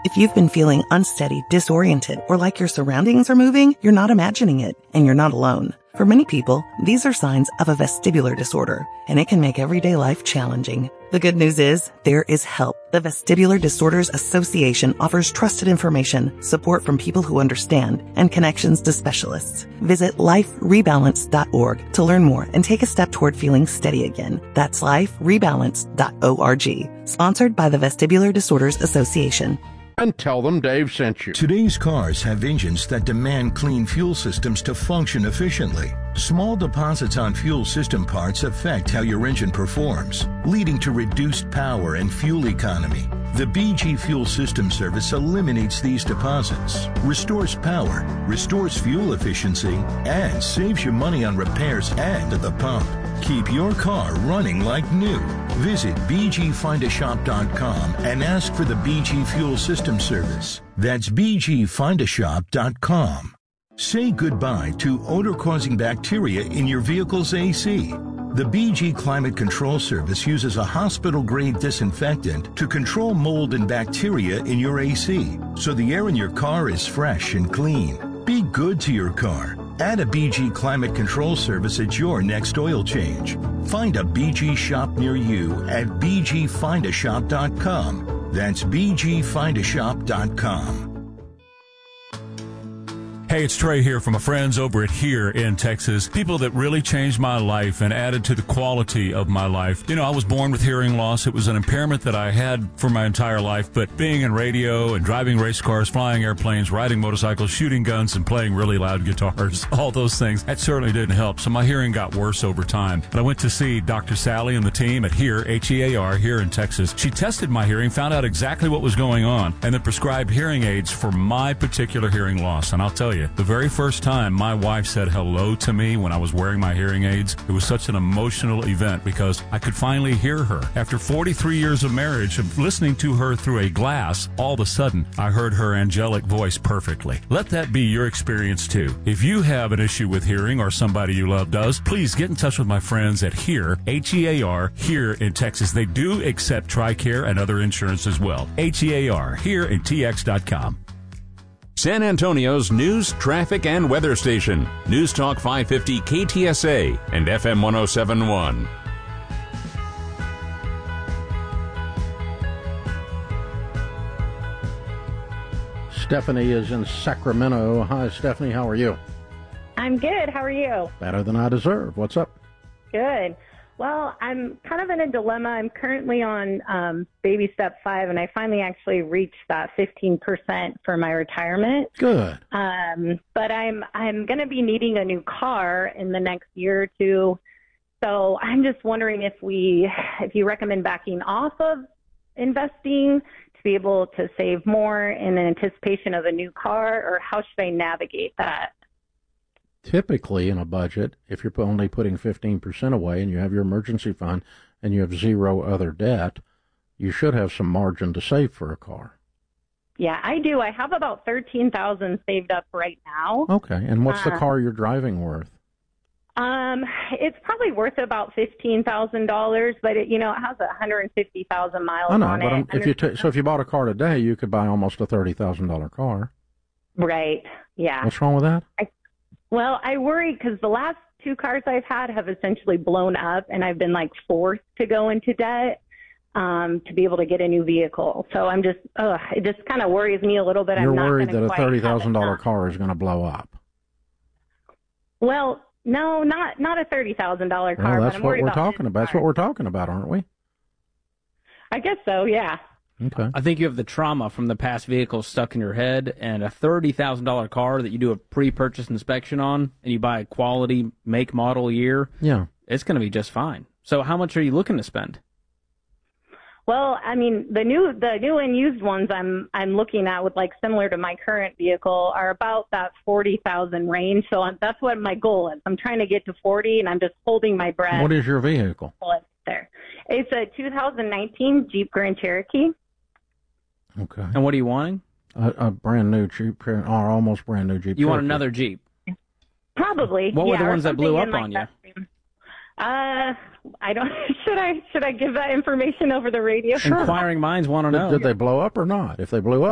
If you've been feeling unsteady, disoriented, or like your surroundings are moving, you're not imagining it, and you're not alone. For many people, these are signs of a vestibular disorder, and it can make everyday life challenging. The good news is, there is help. The Vestibular Disorders Association offers trusted information, support from people who understand, and connections to specialists. Visit liferebalance.org to learn more and take a step toward feeling steady again. That's liferebalance.org. Sponsored by the Vestibular Disorders Association. And tell them Dave sent you. Today's cars have engines that demand clean fuel systems to function efficiently. Small deposits on fuel system parts affect how your engine performs, leading to reduced power and fuel economy. The BG Fuel System Service eliminates these deposits, restores power, restores fuel efficiency, and saves you money on repairs and at the pump. Keep your car running like new. Visit bgfindashop.com and ask for the BG Fuel System Service. That's bgfindashop.com. Say goodbye to odor-causing bacteria in your vehicle's AC. The BG Climate Control Service uses a hospital-grade disinfectant to control mold and bacteria in your AC, so the air in your car is fresh and clean. Be good to your car. Add a BG Climate Control Service at your next oil change. Find a BG shop near you at bgfindashop.com. That's bgfindashop.com. Hey, it's Trey here from my friends over at Here in Texas. People that really changed my life and added to the quality of my life. You know, I was born with hearing loss. It was an impairment that I had for my entire life, but being in radio and driving race cars, flying airplanes, riding motorcycles, shooting guns, and playing really loud guitars, all those things, that certainly didn't help. So my hearing got worse over time. But I went to see Dr. Sally and the team at Here, H-E-A-R, here in Texas. She tested my hearing, found out exactly what was going on, and then prescribed hearing aids for my particular hearing loss. And I'll tell you, the very first time my wife said hello to me when I was wearing my hearing aids, it was such an emotional event because I could finally hear her. After 43 years of marriage, of listening to her through a glass, all of a sudden, I heard her angelic voice perfectly. Let that be your experience too. If you have an issue with hearing or somebody you love does, please get in touch with my friends at Here, H-E-A-R, here in Texas. They do accept TRICARE and other insurance as well. H-E-A-R, here in TX.com. San Antonio's news, traffic, and weather station. News Talk 550 KTSA and FM 1071. Stephanie is in Sacramento. Hi, Stephanie. How are you? I'm good. How are you? Better than I deserve. What's up? Good. Well, I'm kind of in a dilemma. I'm currently on baby step 5, and I finally actually reached that 15% for my retirement. Good. But I'm going to be needing a new car in the next year or two. So I'm just wondering if you recommend backing off of investing to be able to save more in anticipation of a new car, or how should I navigate that? Typically, in a budget, if you're only putting 15% away and you have your emergency fund and you have zero other debt, you should have some margin to save for a car. Yeah, I do. I have about $13,000 saved up right now. Okay, and what's the car you're driving worth? It's probably worth about $15,000, but it has 150,000 miles I know, on but it. So if you bought a car today, you could buy almost a $30,000 car. Right. Yeah. What's wrong with that? Well, I worry because the last 2 cars I've had have essentially blown up, and I've been forced to go into debt to be able to get a new vehicle. So I'm just, it just kind of worries me a little bit. You're worried that a $30,000 car is going to blow up. Well, no, not a $30,000 car. Well, that's but what we're talking about. That's what we're talking about, aren't we? I guess so. Yeah. Okay. I think you have the trauma from the past vehicle stuck in your head, and a $30,000 car that you do a pre-purchase inspection on, and you buy a quality make, model, year. Yeah. It's going to be just fine. So how much are you looking to spend? Well, I mean, the new and used ones I'm looking at with similar to my current vehicle are about that 40,000 range. So that's what my goal is. I'm trying to get to 40, and I'm just holding my breath. What is your vehicle? There. It's a 2019 Jeep Grand Cherokee. Okay. And what are you wanting? A brand new Jeep, or almost brand new Jeep. You want another Jeep? Probably. What were the ones that blew up on you? I don't. Should I give that information over the radio? Sure. Inquiring minds want to know. Did they blow up or not? If they blew up.